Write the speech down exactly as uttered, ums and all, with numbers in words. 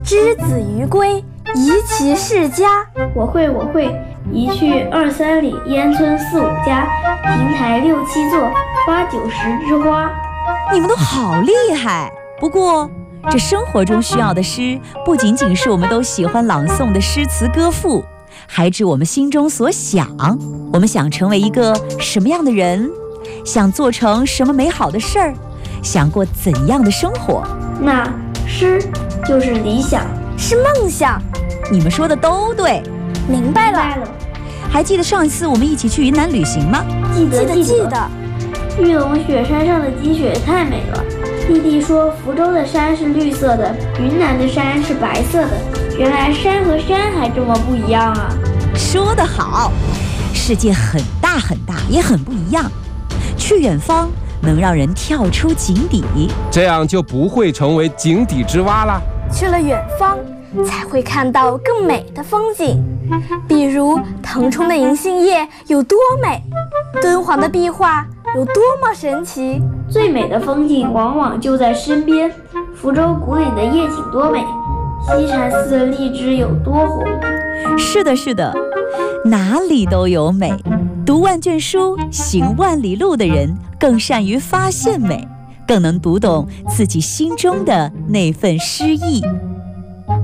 之子于归，宜其室家。 我会我会，一去二三里，烟村四五家，亭台六七座，八九十枝花。 你们都好厉害！不过，这生活中需要的诗，不仅仅是我们都喜欢朗诵的诗词歌赋，还指我们心中所想。我们想成为一个什么样的人？想做成什么美好的事儿？想过怎样的生活？ 那诗就是理想， 是梦想。 你们说的都对， 明白了。 还记得上一次我们一起去云南旅行吗？ 记得记得记得。 玉龙雪山上的积雪太美了。弟弟说福州的山是绿色的，云南的山是白色的。原来山和山还这么不一样啊！ 说得好，世界很大很大，也很不一样。去远方能让人跳出井底， 这样就不会成为井底之蛙啦。 去了远方，才会看到更美的风景，比如腾冲的银杏叶有多美，敦煌的壁画有多么神奇。 最美的风景往往就在身边。福州古岭的夜景多美，西禅寺的荔枝有多红。 是的，是的，哪里都有美。读万卷书，行万里路的人，更善于发现美，更能读懂自己心中的那份诗意。